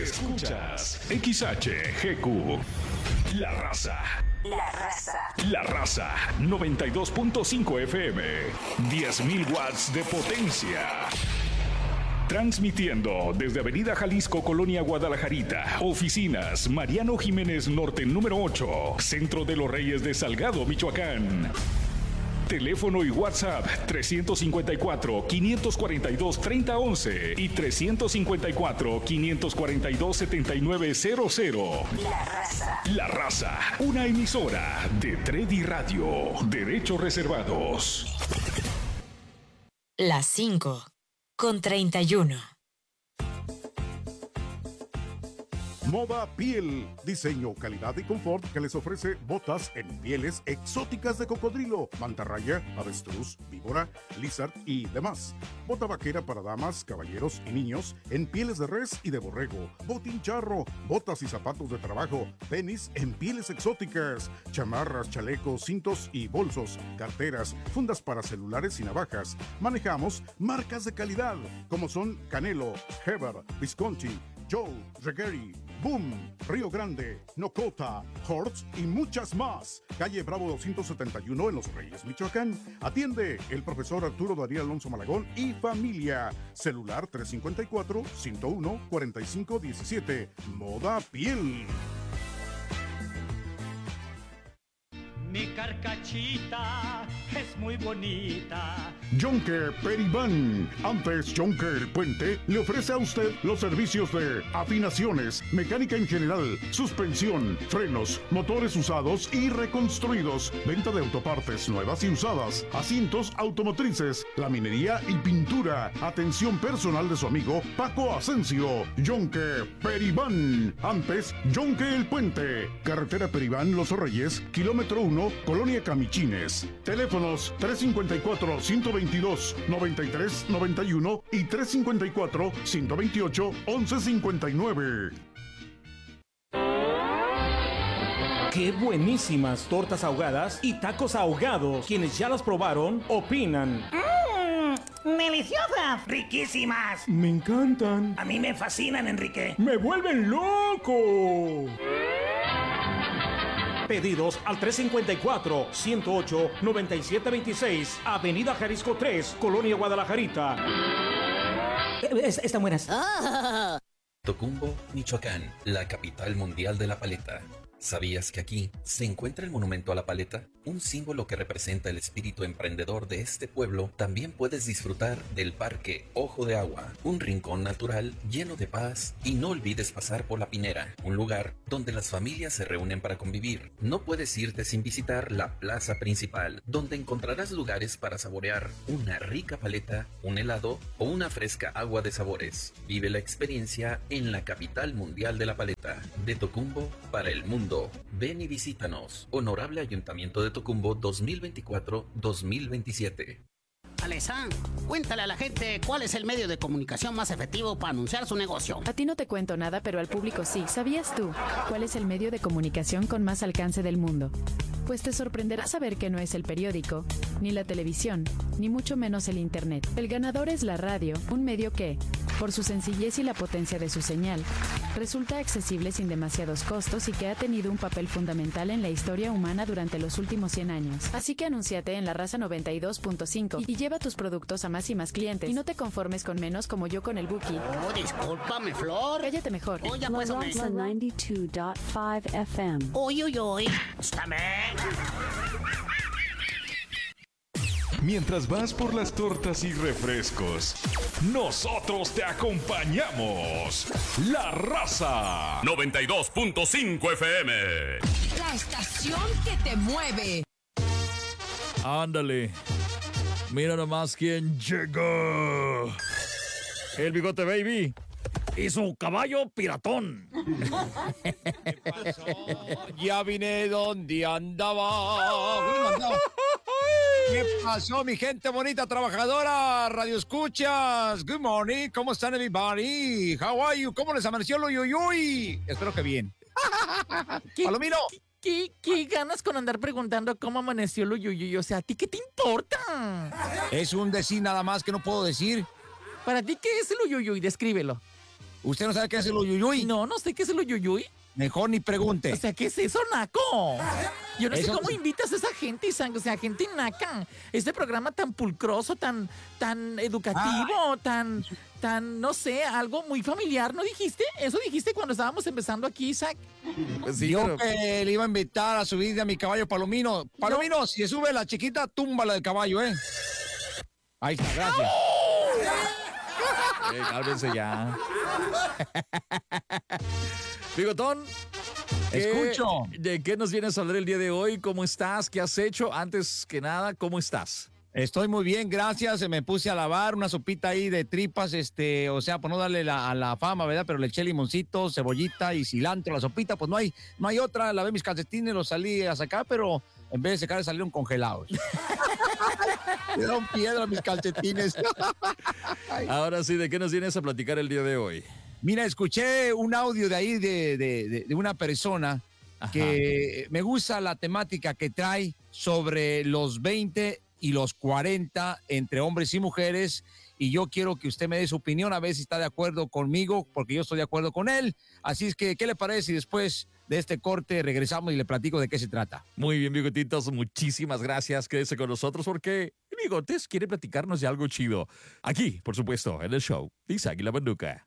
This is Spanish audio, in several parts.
Escuchas XHGQ. La Raza. La Raza. La Raza 92.5 FM. 10.000 watts de potencia. Transmitiendo desde Avenida Jalisco, Colonia Guadalajarita. Oficinas Mariano Jiménez Norte número 8. Centro de los Reyes de Salgado, Michoacán. Teléfono y WhatsApp 354-542-3011 y 354-542-7900. La Raza. La Raza, una emisora de Tredi Radio. Derechos reservados. Las 5:31. Moda Piel, diseño, calidad y confort que les ofrece botas en pieles exóticas de cocodrilo, mantarraya, avestruz, víbora, lizard y demás. Bota vaquera para damas, caballeros y niños en pieles de res y de borrego, botín charro, botas y zapatos de trabajo, tenis en pieles exóticas, chamarras, chalecos, cintos y bolsos, carteras, fundas para celulares y navajas. Manejamos marcas de calidad como son Canelo, Heber, Visconti, Joe, Regueri, Boom, Río Grande, Nocota, Hortz y muchas más. Calle Bravo 271 en Los Reyes, Michoacán. Atiende el profesor Arturo Darío Alonso Malagón y familia. Celular 354-101-4517. Moda Piel. Mi carcachita es muy bonita. Yonke Peribán. Antes Yonke el Puente le ofrece a usted los servicios de afinaciones, mecánica en general, suspensión, frenos, motores usados y reconstruidos, venta de autopartes nuevas y usadas, asientos automotrices, laminería y pintura. Atención personal de su amigo Paco Asensio. Yonke Peribán. Antes Yonke el Puente. Carretera Peribán Los Reyes, kilómetro 1, Colonia Camichines. Teléfonos 354-122-9391 y 354-128-1159. ¡Qué buenísimas tortas ahogadas y tacos ahogados! Quienes ya las probaron, opinan. ¡Deliciosas! ¡Riquísimas! ¡Me encantan! A mí me fascinan, Enrique. ¡Me vuelven loco! Pedidos al 354-108-9726, Avenida Jalisco 3, Colonia Guadalajarita. Están buenas. Tocumbo, Michoacán, la capital mundial de la paleta. ¿Sabías que aquí se encuentra el monumento a la paleta? Un símbolo que representa el espíritu emprendedor de este pueblo. También puedes disfrutar del Parque Ojo de Agua, un rincón natural lleno de paz, y no olvides pasar por La Pinera, un lugar donde las familias se reúnen para convivir. No puedes irte sin visitar la plaza principal, donde encontrarás lugares para saborear una rica paleta, un helado o una fresca agua de sabores. Vive la experiencia en la capital mundial de la paleta, de Tocumbo para el mundo. Ven y visítanos. Honorable Ayuntamiento de Tocumbo 2024-2027. Alessandra, cuéntale a la gente cuál es el medio de comunicación más efectivo para anunciar su negocio. A ti no te cuento nada, pero al público sí. ¿Sabías tú cuál es el medio de comunicación con más alcance del mundo? Pues te sorprenderá saber que no es el periódico, ni la televisión, ni mucho menos el internet. El ganador es la radio, un medio que, por su sencillez y la potencia de su señal, resulta accesible sin demasiados costos y que ha tenido un papel fundamental en la historia humana durante los últimos 100 años. Así que anúnciate en La Raza 92.5 y lleva tus productos a más y más clientes. Y no te conformes con menos como yo con el Buki. Oh, discúlpame, Flor. Cállate mejor. Oye, pues, La Raza 92.5 FM. Uy. Estáme. Mientras vas por las tortas y refrescos, nosotros te acompañamos. La Raza 92.5 FM. La estación que te mueve. Ándale. Mira nomás quién llegó. El Bigote Baby y su caballo piratón. ¿Qué pasó? Ya vine donde andaba. ¿Qué pasó, mi gente bonita, trabajadora, radio escuchas? Good morning, ¿cómo están, everybody? How are you? ¿Cómo les amaneció el uyuyuy? Espero que bien. Palomino. ¿Qué ganas con andar preguntando cómo amaneció el uyuyuy? O sea, ¿a ti qué te importa? Es un decir nada más que no puedo decir. ¿Para ti qué es el uyuyuy? Descríbelo. ¿Usted no sabe qué es el uyuyuy? No, no sé qué es el uyuyuy. Mejor ni pregunte. O sea, ¿qué es eso, naco? Yo no sé Eso- cómo invitas a esa gente, o sea, gente naca. Este programa tan pulcroso, tan educativo, tan, no sé, algo muy familiar, ¿no dijiste? ¿Eso dijiste cuando estábamos empezando aquí, Isaac? Pues sí, Yo pero- que le iba a invitar a subir a mi caballo Palomino. Palomino, si sube la chiquita, túmbala del caballo, ¿eh? Ahí está, gracias. Cálmense ya. Bigotón. Escucho. ¿De qué nos vienes a hablar el día de hoy? ¿Cómo estás? ¿Qué has hecho? Antes que nada, ¿cómo estás? Estoy muy bien, gracias. Me puse a lavar una sopita ahí de tripas, o sea, por no darle a la fama, ¿verdad? Pero le eché limoncito, cebollita y cilantro a la sopita, pues no hay otra. Lavé mis calcetines, los salí a sacar, pero en vez de secar salieron congelados. Me dieron piedra mis calcetines. Ahora sí, ¿de qué nos vienes a platicar el día de hoy? Mira, escuché un audio de ahí de una persona que me gusta la temática que trae sobre los 20 y los 40 entre hombres y mujeres, y yo quiero que usted me dé su opinión, a ver si está de acuerdo conmigo, porque yo estoy de acuerdo con él. Así es que, ¿qué le parece si después de este corte regresamos y le platico de qué se trata? Muy bien, bigotitos, muchísimas gracias. Quédese con nosotros porque Bigotes quiere platicarnos de algo chido. Aquí, por supuesto, en el show de Isaac y la Banduca.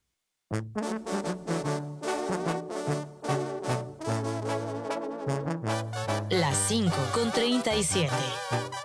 Las 5:37.